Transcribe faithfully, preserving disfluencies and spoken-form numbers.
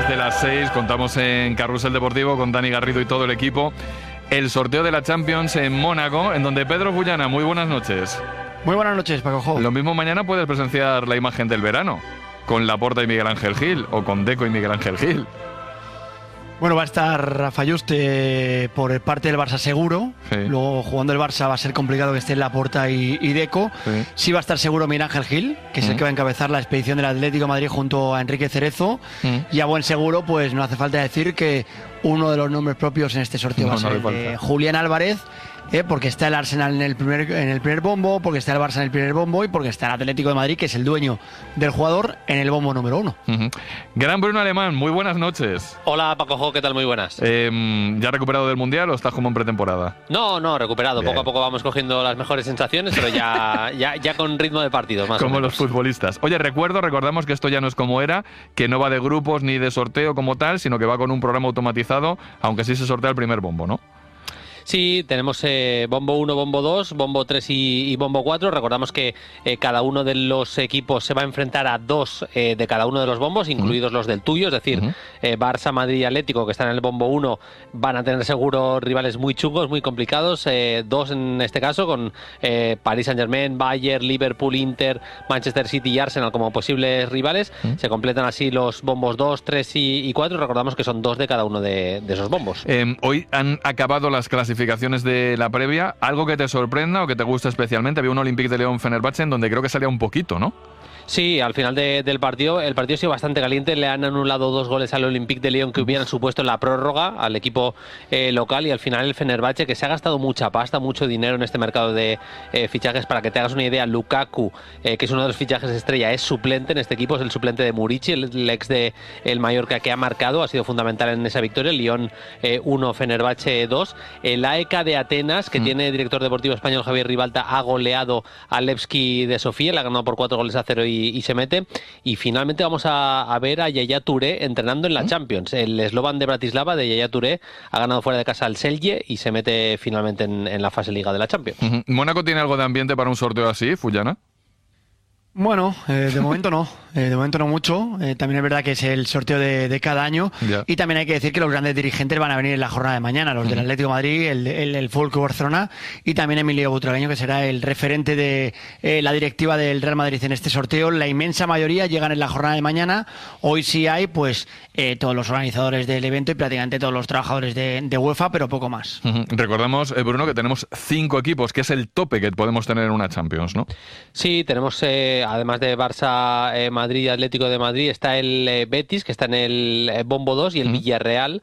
Desde las seis contamos en Carrusel Deportivo con Dani Garrido y todo el equipo el sorteo de la Champions en Mónaco, en donde Pedro Fullana, muy buenas noches. Muy buenas noches, Paco Jo. Lo mismo mañana puedes presenciar la imagen del verano, con Laporta y Miguel Ángel Gil, o con Deco y Miguel Ángel Gil. Bueno, va a estar Rafa Yuste por parte del Barça seguro. Sí. Luego, jugando el Barça, va a ser complicado que estén Laporta y, y Deco. Sí. sí va a estar seguro Miguel Ángel Gil, que es mm. el que va a encabezar la expedición del Atlético de Madrid junto a Enrique Cerezo. Mm. Y a buen seguro, pues no hace falta decir que uno de los nombres propios en este sorteo no, va a ser no de Julián Álvarez. Eh, porque está el Arsenal en el primer en el primer bombo, porque está el Barça en el primer bombo y porque está el Atlético de Madrid, que es el dueño del jugador, en el bombo número uno. Uh-huh. Gran Bruno Alemán, muy buenas noches. Hola Paco Jo, ¿qué tal? Muy buenas. Eh, ¿Ya recuperado del Mundial o estás como en pretemporada? No, no, recuperado. Bien. Poco a poco vamos cogiendo las mejores sensaciones, pero ya, ya, ya con ritmo de partidos más como o menos. Los futbolistas. Oye, recuerdo, recordamos que esto ya no es como era, que no va de grupos ni de sorteo como tal, sino que va con un programa automatizado, aunque sí se sortea el primer bombo, ¿no? Sí, tenemos eh, bombo uno, bombo dos, bombo tres y, y bombo cuatro. Recordamos que eh, cada uno de los equipos se va a enfrentar a dos eh, de cada uno de los bombos, incluidos uh-huh. los del tuyo. Es decir, uh-huh. eh, Barça, Madrid y Atlético, que están en el bombo uno, van a tener seguro rivales muy chungos, muy complicados. Eh, dos en este caso, con eh, Paris Saint-Germain, Bayern, Liverpool, Inter, Manchester City y Arsenal como posibles rivales. Uh-huh. Se completan así los bombos dos, tres y cuatro. Recordamos que son dos de cada uno de, de esos bombos. Eh, hoy han acabado las clasificaciones de la previa. ¿Algo que te sorprenda o que te guste especialmente? Había un Olympique de Lyon-Fenerbahce en donde creo que salía un poquito, ¿no? Sí, al final de, del partido, el partido ha sido bastante caliente, le han anulado dos goles al Olympique de Lyon que hubieran supuesto la prórroga al equipo eh, local, y al final el Fenerbahce, que se ha gastado mucha pasta, mucho dinero en este mercado de eh, fichajes. Para que te hagas una idea, Lukaku, eh, que es uno de los fichajes estrella, es suplente en este equipo, es el suplente de Murici, el, el ex de el Mallorca, que ha marcado, ha sido fundamental en esa victoria. Lyon eh, uno, Fenerbahce dos. El A E K de Atenas, que mm. tiene director deportivo español Javier Ribalta, ha goleado al Levski de Sofía, le ha ganado por cuatro goles a cero y y se mete. Y finalmente vamos a, a ver a Yaya Touré entrenando en la Champions. El Slovan de Bratislava de Yaya Touré ha ganado fuera de casa al Celje y se mete finalmente en, en la fase Liga de la Champions. Uh-huh. ¿Mónaco tiene algo de ambiente para un sorteo así, Fullana? Bueno, eh, de momento no, eh, de momento no mucho. Eh, también es verdad que es el sorteo de, de cada año. Yeah. Y también hay que decir que los grandes dirigentes van a venir en la jornada de mañana, los uh-huh. del Atlético de Madrid, el, el, el F C Barcelona y también Emilio Butragueño, que será el referente de eh, la directiva del Real Madrid en este sorteo. La inmensa mayoría llegan en la jornada de mañana. Hoy sí hay pues eh, todos los organizadores del evento y prácticamente todos los trabajadores de, de UEFA, pero poco más. Uh-huh. Recordamos, eh, Bruno, que tenemos cinco equipos, que es el tope que podemos tener en una Champions, ¿no? Sí, tenemos... Eh, además de Barça, eh, Madrid y Atlético de Madrid, está el eh, Betis, que está en el eh, bombo dos, y el uh-huh. Villarreal,